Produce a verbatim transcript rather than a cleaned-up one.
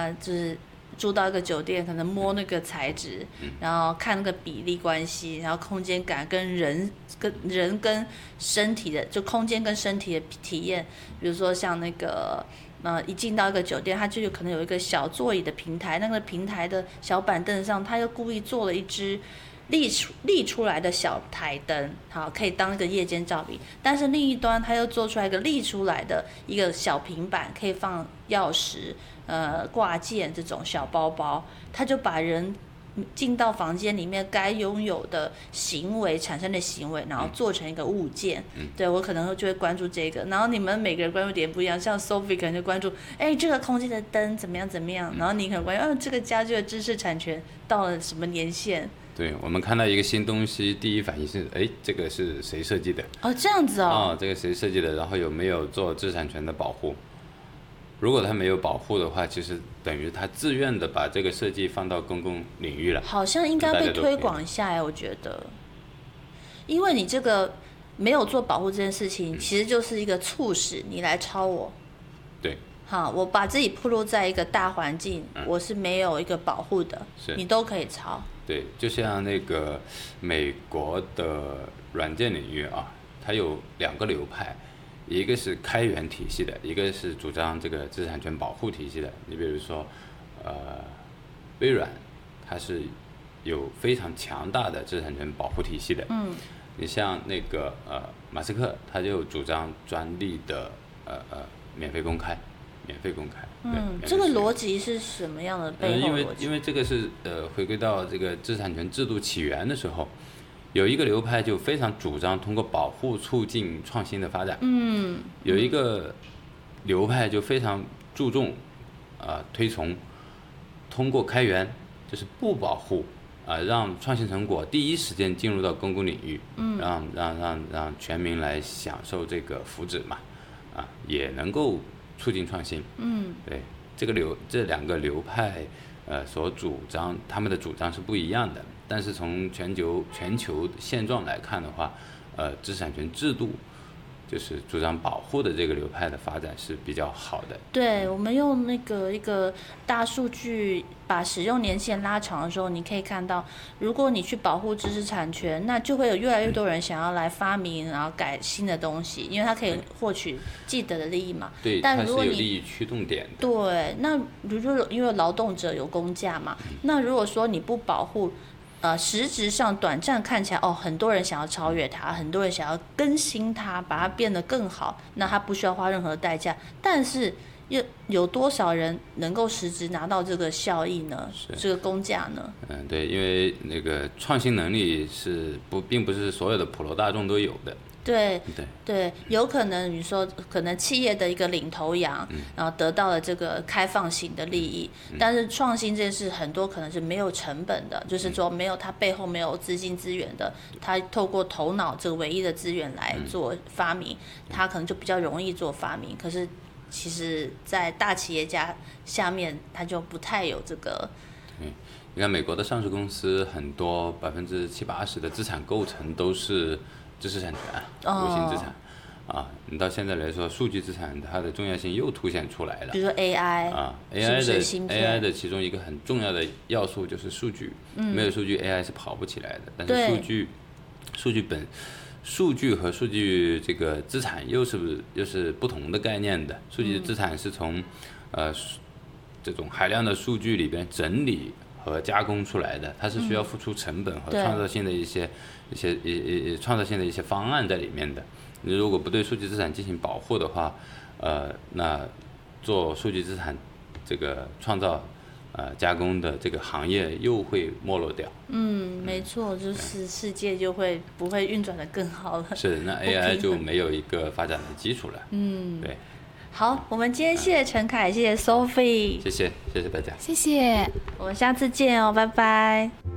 他就是住到一个酒店，可能摸那个材质， 嗯、 然后看那个比例关系，然后空间感跟人跟人跟身体的，就空间跟身体的体验。比如说像那个呃，一进到一个酒店，它就有可能有一个小座椅的平台，那个平台的小板凳上，他又故意做了一只立出立出来的小台灯，好，可以当一个夜间照明。但是另一端，他又做出来一个立出来的一个小平板，可以放钥匙、呃挂件这种小包包。他就把人进到房间里面该拥有的行为产生的行为，然后做成一个物件。 嗯、 对，我可能就会关注这个，然后你们每个人关注点不一样，像 Sophie 可能就关注，哎，这个空间的灯怎么样怎么样，然后你可能关注，嗯，这个家具的知识产权到了什么年限。 对，我们看到一个新东西，第一反应是，哎，这个是谁设计的？ 哦，这样子哦。 哦，这个谁设计的？然后有没有做知识产权的保护？如果他没有保护的话，其实等于他自愿的把这个设计放到公共领域了。 好像应该被推广一下哎，我觉得，因为你这个没有做保护这件事情，嗯、其实就是一个促使你来抄我。 对。 好，我把自己暴露在一个大环境，嗯、我是没有一个保护的，你都可以抄。 对，就像那个美国的软件领域啊，它有两个流派。一个是开源体系的，一个是主张这个知识产权保护体系的。你比如说，呃，微软，它是有非常强大的知识产权保护体系的。 嗯。 你像那个呃，马斯克，他就主张专利的呃呃免费公开，免费公开。 嗯，这个逻辑是什么样的背后逻辑？ 呃、因为因为这个是呃回归到这个知识产权制度起源的时候。有一个流派就非常主张通过保护促进创新的发展， 嗯， 有一个流派就非常注重，呃，推崇通过开源，就是不保护，啊、呃，让创新成果第一时间进入到公共领域， 嗯， 让让让让全民来享受这个福祉嘛，啊，也能够促进创新， 嗯， 对，这个流这两个流派，呃，所主张他们的主张是不一样的。但是从全球全球现状来看的话，呃，知识产权制度就是主张保护的这个流派的发展是比较好的。 对，我们用那个一个大数据把使用年限拉长的时候，你可以看到，如果你去保护知识产权，那就会有越来越多人想要来发明，然后改新的东西，因为它可以获取既得的利益嘛。 对， 但如果你它是有利益驱动点的。 对，那如果因为劳动者有工价嘛，那如果说你不保护，呃，实质上短暂看起来哦，很多人想要超越它，很多人想要更新它，把它变得更好，那它不需要花任何代价。但是有有多少人能够实质拿到这个效益呢？这个工价呢？ 嗯，对，因为那个创新能力是不，并不是所有的普罗大众都有的。 对对对，有可能你说可能企业的一个领头羊， 嗯、 然后得到了这个开放型的利益， 嗯、 但是创新这件事很多可能是没有成本的，就是说没有它背后没有资金资源的，它透过头脑这个唯一的资源来做发明，它可能就比较容易做发明。可是其实，在大企业家下面，它就不太有这个。 对，你看美国的上市公司很多百分之七八十的资产构成都是知识产权、无形资产，啊，你到现在来说，数据资产它的重要性又凸显出来了。 比如说 A I 啊 ，A I 的是 A I 的其中一个很重要的要素就是数据， 嗯、 没有数据 A I 是跑不起来的。但是数据，数据本，数据和数据这个资产又是又是不同的概念的。数据资产是从，呃，这种海量的数据里边整理和加工出来的，它是需要付出成本和创造性的一些、嗯、一些一一创造性的一些方案在里面的。你如果不对数据资产进行保护的话，呃，那做数据资产这个创造、呃加工的这个行业又会没落掉。 嗯，没错，就是世界就会不会运转得更好了。 是，那 A I 就没有一个发展的基础了。 嗯， 对。 好，我们今天谢谢陈凯，谢谢 Sophie， 谢谢，谢谢大家， 谢谢， 我们下次见哦，拜拜。